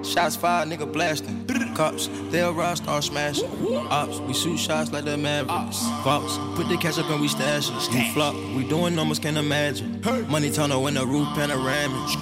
Shots fired, nigga blasting. Cops, they'll ride, start smashing. Ops, we shoot shots like the Mavericks. Fox, put the catch up and we stash it. You flop, we doing numbers, can't imagine. Money tunnel in the roof panoramic.